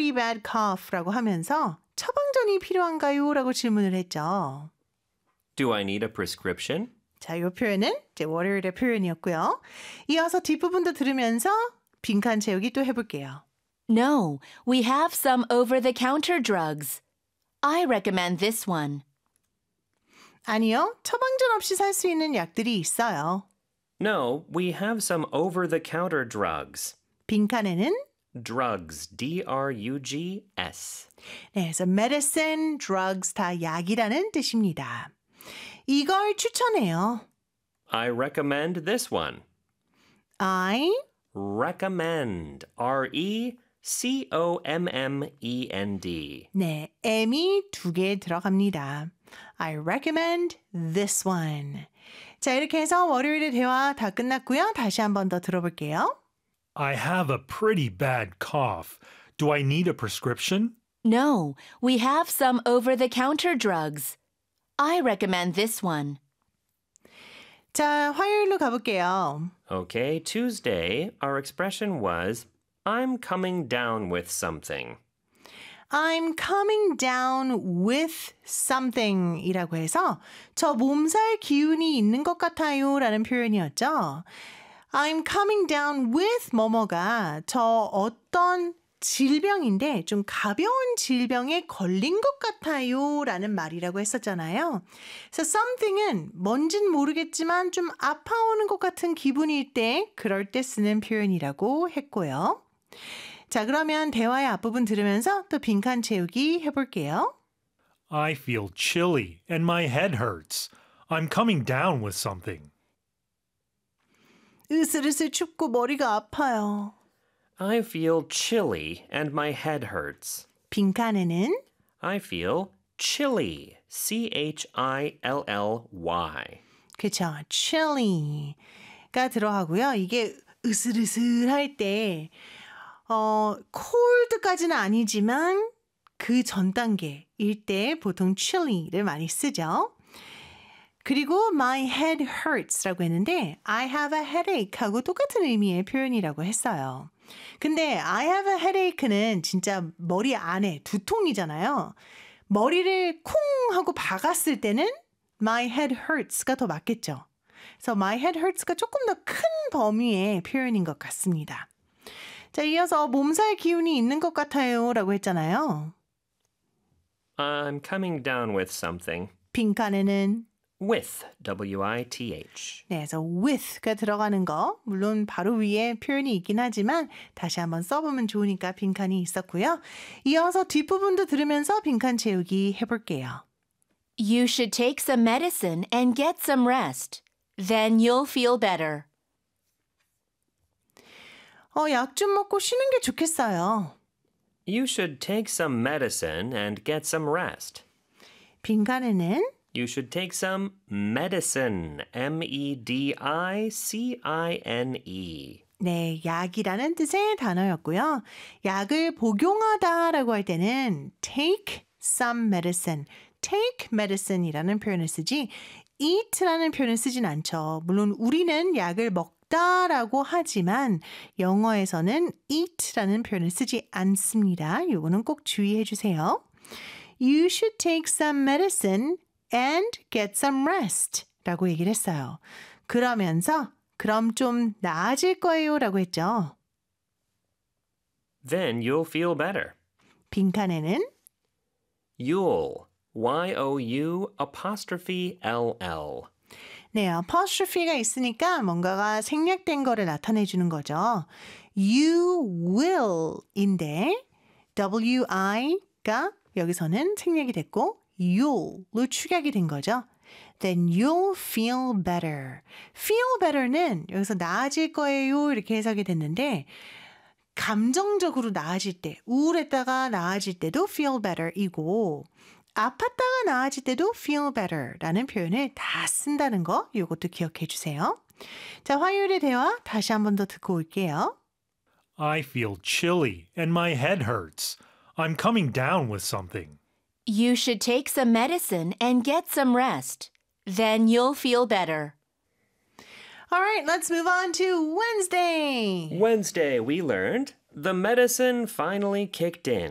pretty bad cough라고 하면서 처방전이 필요한가요? 라고 질문을 했죠. Do I need a prescription? 자, 이 표현은 이제 월요일의 표현이었고요. 이어서 뒷부분도 들으면서 빈칸 채우기 또 해볼게요. No, we have some over-the-counter drugs. I recommend this one. 아니요, 처방전 없이 살 수 있는 약들이 있어요. No, we have some over-the-counter drugs. 빈칸에는 Drugs, D-R-U-G-S. 네, 그래서 medicine, drugs 다 약이라는 뜻입니다. 이걸 추천해요. I recommend this one. I Recommend, R-E-C-O-M-M-E-N-D. 네, M이 2개 들어갑니다. I recommend this one. 자, 이렇게 해서 월요일의 대화 다 끝났고요. 다시 한 번 더 들어볼게요. I have a pretty bad cough. Do I need a prescription? No, we have some over-the-counter drugs. I recommend this one. 자, 화요일로 가볼게요. Okay, Tuesday, our expression was, I'm coming down with something. I'm coming down with something 이라고 해서 저 몸살 기운이 있는 것 같아요 라는 표현이었죠. I'm coming down with 뭐뭐가 저 어떤 질병인데 좀 가벼운 질병에 걸린 것 같아요 라는 말이라고 했었잖아요. 그래서 something은 뭔진 모르겠지만 좀 아파오는 것 같은 기분일 때 그럴 때 쓰는 표현이라고 했고요. 자, 그러면 대화의 앞부분 들으면서 또 빈칸 채우기 해볼게요. I feel chilly and my head hurts. I'm coming down with something. 으슬으슬 춥고 머리가 아파요. I feel chilly and my head hurts. 빈칸에는 I feel chilly, C-H-I-L-L-Y. 그쵸, chilly가 들어가고요. 이게 으슬으슬할 때 cold까지는 아니지만 그 전 단계일 때 보통 chilly를 많이 쓰죠. 그리고 my head hurts라고 했는데 I have a headache하고 똑같은 의미의 표현이라고 했어요. 근데 I have a headache는 진짜 머리 안에 두통이잖아요. 머리를 쿵 하고 박았을 때는 my head hurts가 더 맞겠죠. 그래서 my head hurts가 조금 더 큰 범위의 표현인 것 같습니다. 자, 이어서 몸살 기운이 있는 것 같아요 라고 했잖아요. I'm coming down with something. 빈칸에는 With, W-I-T-H. 네, 그래서 with가 들어가는 거 물론 바로 위에 표현이 있긴 하지만 다시 한번 써보면 좋으니까 빈칸이 있었고요. 이어서 뒷부분도 들으면서 빈칸 채우기 해볼게요. You should take some medicine and get some rest. Then you'll feel better. 약 좀 먹고 쉬는 게 좋겠어요. You should take some medicine and get some rest. 빈칸에는 You should take some medicine, M-E-D-I-C-I-N-E. 네, 약이라는 뜻의 단어였고요. 약을 복용하다라고 할 때는 take some medicine, take medicine이라는 표현을 쓰지 eat라는 표현을 쓰진 않죠. 물론 우리는 약을 먹다라고 하지만 영어에서는 eat라는 표현을 쓰지 않습니다. 요거는 꼭 주의해 주세요. You should take some medicine and get some rest 라고 얘기를 했어요. 그러면서 그럼 좀 나아질 거예요 라고 했죠. Then you'll feel better. 빈칸에는 You'll, Y-O-U apostrophe L-L. 네, apostrophe가 있으니까 뭔가가 생략된 거를 나타내 주는 거죠. You will인데 W-I가 여기서는 생략이 됐고 you'll로 축약이 된 거죠. Then you'll feel better. feel better는 여기서 나아질 거예요 이렇게 해석이 됐는데 감정적으로 나아질 때, 우울했다가 나아질 때도 feel better이고 아팠다가 나아질 때도 feel better라는 표현을 다 쓴다는 거 이것도 기억해 주세요. 자, 화요일의 대화 다시 한 번 더 듣고 올게요. I feel chilly and my head hurts. I'm coming down with something. You should take some medicine and get some rest. Then you'll feel better. All right, let's move on to Wednesday. Wednesday, we learned the medicine finally kicked in.